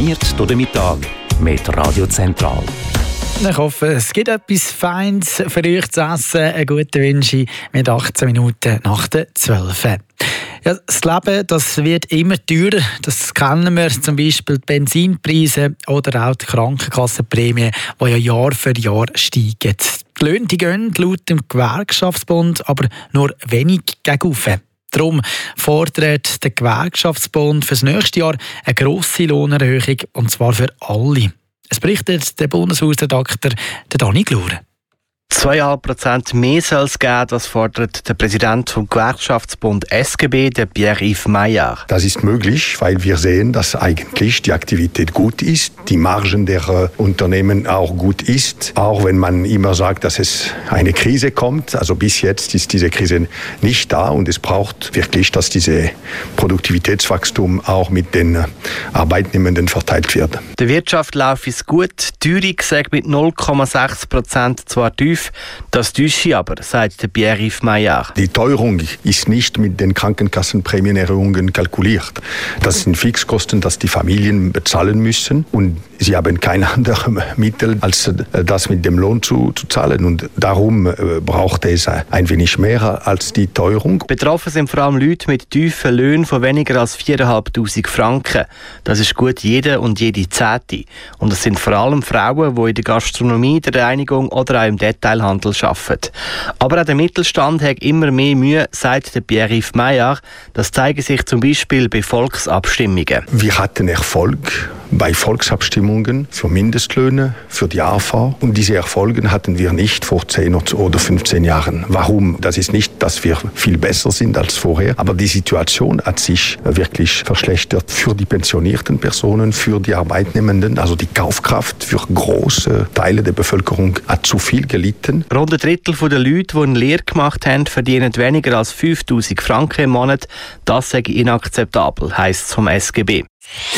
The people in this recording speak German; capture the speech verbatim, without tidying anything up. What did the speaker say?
präsentiert durch den Mittag mit Radio Zentral. Ich hoffe, es gibt etwas Feines für euch zu essen. Einen guten Wünsche mit achtzehn Minuten nach der zwölf. Ja, das Leben, das wird immer teurer. Das kennen wir, zum Beispiel die Benzinpreise oder auch die Krankenkassenprämien, die ja Jahr für Jahr steigen. Die Löhne die gehen laut dem Gewerkschaftsbund aber nur wenig gegenauf. Darum fordert der Gewerkschaftsbund für das nächste Jahr eine grosse Lohnerhöhung, und zwar für alle. Es berichtet der Bundeshausredakteur Dani Glure. Zweieinhalb Prozent mehr soll es geben, das fordert der Präsident vom Gewerkschaftsbund S G B, der Pierre-Yves Maillard. Das ist möglich, weil wir sehen, dass eigentlich die Aktivität gut ist, die Margen der äh, Unternehmen auch gut ist, auch wenn man immer sagt, dass es eine Krise kommt. Also bis jetzt ist diese Krise nicht da und es braucht wirklich, dass dieses Produktivitätswachstum auch mit den äh, Arbeitnehmenden verteilt wird. Der Wirtschaft läuft es gut, die Teuerung sagt mit null Komma sechs Prozent zwar tief, das täusche aber, sagt der Pierre-Yves Maillard. Die Teuerung ist nicht mit den Krankenkassenprämienerhöhungen kalkuliert. Das sind Fixkosten, die die Familien bezahlen müssen und sie haben kein anderes Mittel, als das mit dem Lohn zu, zu zahlen. Und darum äh, braucht es ein wenig mehr als die Teuerung. Betroffen sind vor allem Leute mit tiefen Löhnen von weniger als viertausendfünfhundert Franken. Das ist gut jede und jede Zehnte. Und es sind vor allem Frauen, die in der Gastronomie, der Reinigung oder auch im Detailhandel arbeiten. Aber auch der Mittelstand hat immer mehr Mühe, sagt der Pierre-Yves Maillard. Das zeigt sich zum Beispiel bei Volksabstimmungen. Wir hatten Erfolg bei Volksabstimmungen für Mindestlöhne, für die A V. Und diese Erfolge hatten wir nicht vor zehn oder fünfzehn Jahren. Warum? Das ist nicht, dass wir viel besser sind als vorher, aber die Situation hat sich wirklich verschlechtert für die pensionierten Personen, für die Arbeitnehmenden. Also die Kaufkraft für große Teile der Bevölkerung hat zu viel gelitten. Rund ein Drittel der Leute, die eine Lehre gemacht haben, verdienen weniger als fünftausend Franken im Monat. Das sei inakzeptabel, heisst es vom S G B.